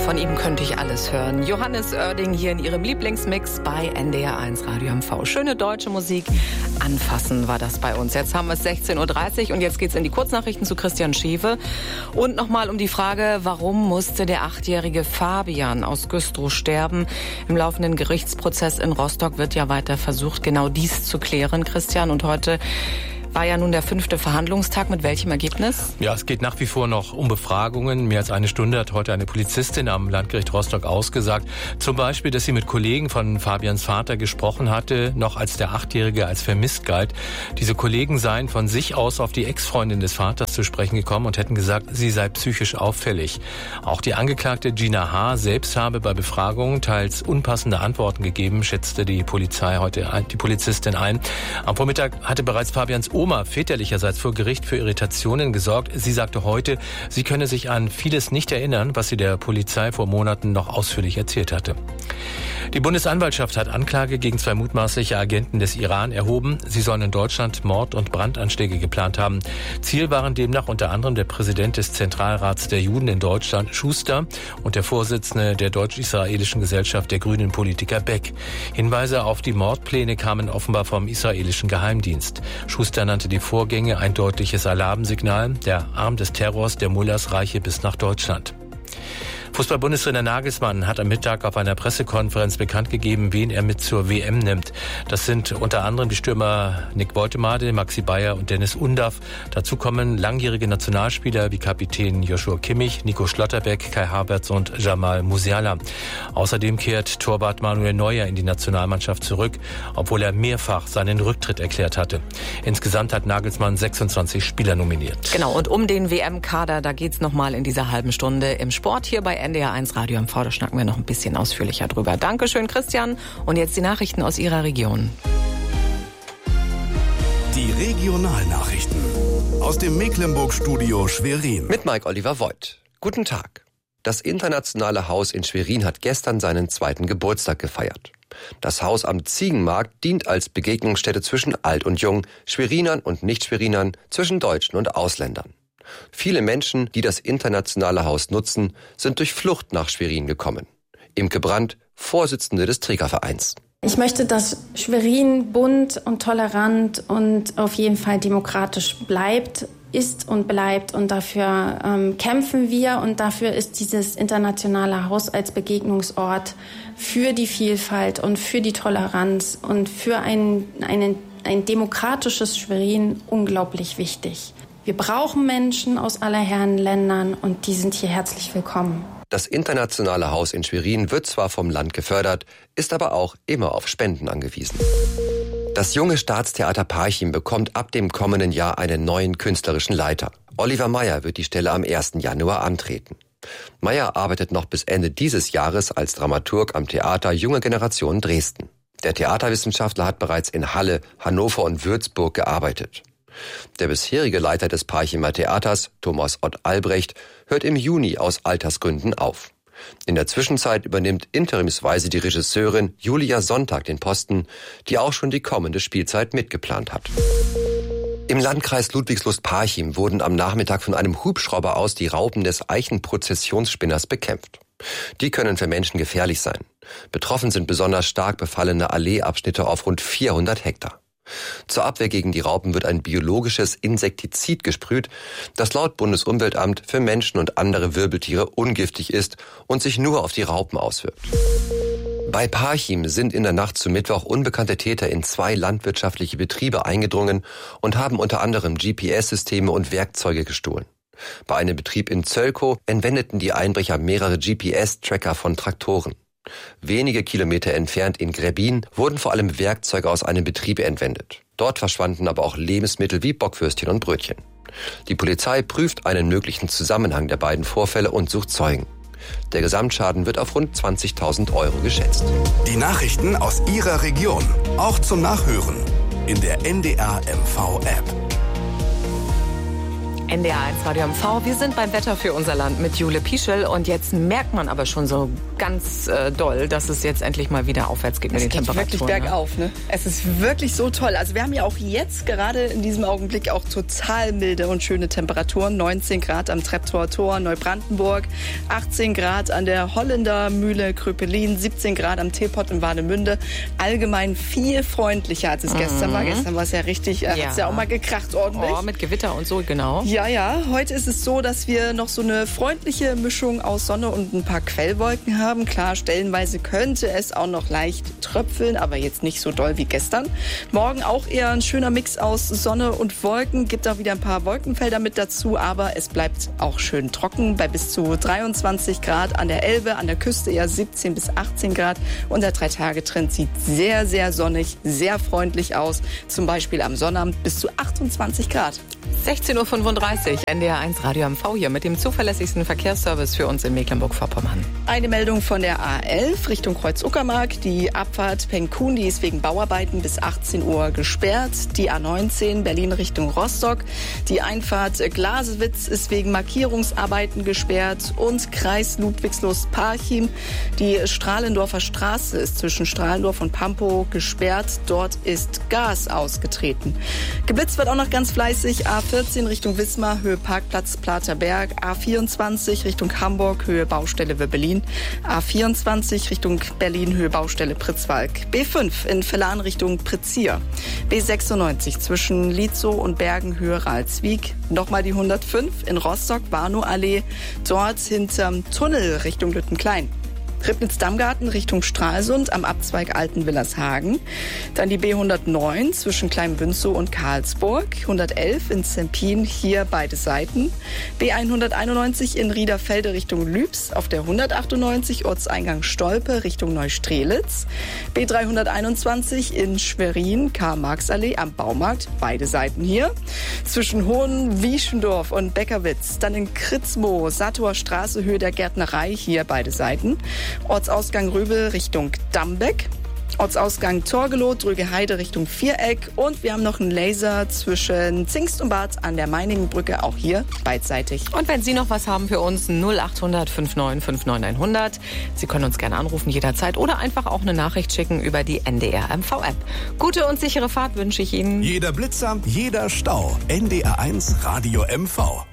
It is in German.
Von ihm könnte ich alles hören. Johannes Oerding hier in ihrem Lieblingsmix bei NDR1 Radio MV. Schöne deutsche Musik. Anfassen war das bei uns. Jetzt haben wir es 16.30 Uhr und jetzt geht's in die Kurznachrichten zu Christian Schewe. Und nochmal um die Frage, warum musste der 8-jährige Fabian aus Güstrow sterben? Im laufenden Gerichtsprozess in Rostock wird ja weiter versucht, genau dies zu klären, Christian. Und heute war ja nun der 5. Verhandlungstag. Mit welchem Ergebnis? Ja, es geht nach wie vor noch um Befragungen. Mehr als eine Stunde hat heute eine Polizistin am Landgericht Rostock ausgesagt. Zum Beispiel, dass sie mit Kollegen von Fabians Vater gesprochen hatte, noch als der 8-Jährige als vermisst galt. Diese Kollegen seien von sich aus auf die Ex-Freundin des Vaters zu sprechen gekommen und hätten gesagt, sie sei psychisch auffällig. Auch die Angeklagte Gina H. selbst habe bei Befragungen teils unpassende Antworten gegeben, schätzte die Polizistin ein. Am Vormittag hatte bereits Fabians Oma väterlicherseits vor Gericht für Irritationen gesorgt. Sie sagte heute, sie könne sich an vieles nicht erinnern, was sie der Polizei vor Monaten noch ausführlich erzählt hatte. Die Bundesanwaltschaft hat Anklage gegen 2 mutmaßliche Agenten des Iran erhoben. Sie sollen in Deutschland Mord- und Brandanschläge geplant haben. Ziel waren demnach unter anderem der Präsident des Zentralrats der Juden in Deutschland, Schuster, und der Vorsitzende der deutsch-israelischen Gesellschaft, der grünen Politiker Beck. Hinweise auf die Mordpläne kamen offenbar vom israelischen Geheimdienst. Schuster nannte die Vorgänge ein deutliches Alarmsignal. Der Arm des Terrors der Mullahs reiche bis nach Deutschland. Fußball-Bundestrainer Nagelsmann hat am Mittag auf einer Pressekonferenz bekannt gegeben, wen er mit zur WM nimmt. Das sind unter anderem die Stürmer Nick Beutemade, Maxi Bayer und Dennis Undaff. Dazu kommen langjährige Nationalspieler wie Kapitän Joshua Kimmich, Nico Schlotterbeck, Kai Havertz und Jamal Musiala. Außerdem kehrt Torwart Manuel Neuer in die Nationalmannschaft zurück, obwohl er mehrfach seinen Rücktritt erklärt hatte. Insgesamt hat Nagelsmann 26 Spieler nominiert. Genau, und um den WM-Kader, da geht's nochmal in dieser halben Stunde im Sport hier bei NDR1 Radio MV. Da schnacken wir noch ein bisschen ausführlicher drüber. Dankeschön, Christian. Und jetzt die Nachrichten aus Ihrer Region. Die Regionalnachrichten aus dem Mecklenburg-Studio Schwerin. Mit Mike Oliver Voigt. Guten Tag. Das Internationale Haus in Schwerin hat gestern seinen 2. Geburtstag gefeiert. Das Haus am Ziegenmarkt dient als Begegnungsstätte zwischen Alt und Jung, Schwerinern und Nicht-Schwerinern, zwischen Deutschen und Ausländern. Viele Menschen, die das Internationale Haus nutzen, sind durch Flucht nach Schwerin gekommen. Imke Brandt, Vorsitzende des Trägervereins. Ich möchte, dass Schwerin bunt und tolerant und auf jeden Fall demokratisch ist und bleibt. Und dafür kämpfen wir. Und dafür ist dieses Internationale Haus als Begegnungsort für die Vielfalt und für die Toleranz und für ein demokratisches Schwerin unglaublich wichtig. Wir brauchen Menschen aus aller Herren Ländern und die sind hier herzlich willkommen. Das Internationale Haus in Schwerin wird zwar vom Land gefördert, ist aber auch immer auf Spenden angewiesen. Das junge Staatstheater Parchim bekommt ab dem kommenden Jahr einen neuen künstlerischen Leiter. Oliver Meyer wird die Stelle am 1. Januar antreten. Meyer arbeitet noch bis Ende dieses Jahres als Dramaturg am Theater Junge Generation Dresden. Der Theaterwissenschaftler hat bereits in Halle, Hannover und Würzburg gearbeitet. Der bisherige Leiter des Parchimer Theaters, Thomas Ott Albrecht, hört im Juni aus Altersgründen auf. In der Zwischenzeit übernimmt interimsweise die Regisseurin Julia Sonntag den Posten, die auch schon die kommende Spielzeit mitgeplant hat. Im Landkreis Ludwigslust-Parchim wurden am Nachmittag von einem Hubschrauber aus die Raupen des Eichenprozessionsspinners bekämpft. Die können für Menschen gefährlich sein. Betroffen sind besonders stark befallene Alleeabschnitte auf rund 400 Hektar. Zur Abwehr gegen die Raupen wird ein biologisches Insektizid gesprüht, das laut Bundesumweltamt für Menschen und andere Wirbeltiere ungiftig ist und sich nur auf die Raupen auswirkt. Bei Parchim sind in der Nacht zu Mittwoch unbekannte Täter in 2 landwirtschaftliche Betriebe eingedrungen und haben unter anderem GPS-Systeme und Werkzeuge gestohlen. Bei einem Betrieb in Zölkow entwendeten die Einbrecher mehrere GPS-Tracker von Traktoren. Wenige Kilometer entfernt in Gräbin wurden vor allem Werkzeuge aus einem Betrieb entwendet. Dort verschwanden aber auch Lebensmittel wie Bockwürstchen und Brötchen. Die Polizei prüft einen möglichen Zusammenhang der beiden Vorfälle und sucht Zeugen. Der Gesamtschaden wird auf rund 20.000 Euro geschätzt. Die Nachrichten aus Ihrer Region, auch zum Nachhören in der NDR MV App. NDR1 Radio MV. Wir sind beim Wetter für unser Land mit Jule Pieschel. Und jetzt merkt man aber schon so ganz doll, dass es jetzt endlich mal wieder aufwärts geht mit den Temperaturen. Es geht wirklich bergauf, ne? Es ist wirklich so toll. Also wir haben ja auch jetzt gerade in diesem Augenblick auch total milde und schöne Temperaturen. 19 Grad am Treptower Tor, Neubrandenburg, 18 Grad an der Holländer Mühle Kröpelin, 17 Grad am Teepot in Warnemünde. Allgemein viel freundlicher, als es gestern war. Gestern war es ja richtig, hat es ja auch mal gekracht ordentlich. Oh, mit Gewitter und so, genau. Ja. Heute ist es so, dass wir noch so eine freundliche Mischung aus Sonne und ein paar Quellwolken haben. Klar, stellenweise könnte es auch noch leicht tröpfeln, aber jetzt nicht so doll wie gestern. Morgen auch eher ein schöner Mix aus Sonne und Wolken. Gibt auch wieder ein paar Wolkenfelder mit dazu, aber es bleibt auch schön trocken bei bis zu 23 Grad an der Elbe, an der Küste eher 17 bis 18 Grad. Und der 3-Tage-Trend sieht sehr, sehr sonnig, sehr freundlich aus. Zum Beispiel am Sonnabend bis zu 28 Grad. 16.35 Uhr, NDR1 Radio MV hier mit dem zuverlässigsten Verkehrsservice für uns in Mecklenburg-Vorpommern. Eine Meldung von der A11 Richtung Kreuz-Uckermark. Die Abfahrt Penkun, die ist wegen Bauarbeiten bis 18 Uhr gesperrt. Die A19 Berlin Richtung Rostock. Die Einfahrt Glasewitz ist wegen Markierungsarbeiten gesperrt. Und Kreis Ludwigslust-Parchim. Die Strahlendorfer Straße ist zwischen Strahlendorf und Pampow gesperrt. Dort ist Gas ausgetreten. Geblitzt wird auch noch ganz fleißig. A14 Richtung Wismar, Höhe Parkplatz Platerberg. A24 Richtung Hamburg, Höhe Baustelle Wöbbelin. A24 Richtung Berlin, Höhe Baustelle Pritzwalk. B5 in Vellan Richtung Prizier. B96 zwischen Lietzow und Bergen, Höhe Ralswiek. Nochmal die 105 in Rostock, Warnow-Allee. Dort hinterm Tunnel Richtung Lüttenklein. Ribnitz-Dammgarten Richtung Stralsund am Abzweig Altenwillershagen. Dann die B109 zwischen Kleinbünzow und Karlsburg. 111 in Zempin, hier beide Seiten. B191 in Riederfelde Richtung Lübs. Auf der 198 Ortseingang Stolpe Richtung Neustrelitz. B321 in Schwerin, Karl-Marx-Allee am Baumarkt. Beide Seiten hier. Zwischen Hohenwieschendorf und Beckerwitz. Dann in Kritzmoor, Satower Straße, Höhe der Gärtnerei. Hier beide Seiten. Ortsausgang Röbel Richtung Dambeck. Ortsausgang Torgelow, Drügeheide Richtung Viereck. Und wir haben noch einen Laser zwischen Zingst und Bad an der Meiningenbrücke, auch hier beidseitig. Und wenn Sie noch was haben für uns, 0800 59 59 100. Sie können uns gerne anrufen jederzeit oder einfach auch eine Nachricht schicken über die NDR MV-App. Gute und sichere Fahrt wünsche ich Ihnen. Jeder Blitzer, jeder Stau. NDR1 Radio MV.